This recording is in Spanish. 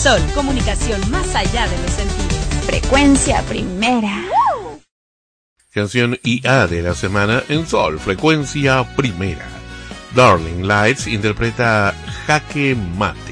Sol, comunicación más allá de los sentidos. Frecuencia primera. Canción IA de la semana en Sol, frecuencia primera. Darling Lights interpreta Jaque Mate.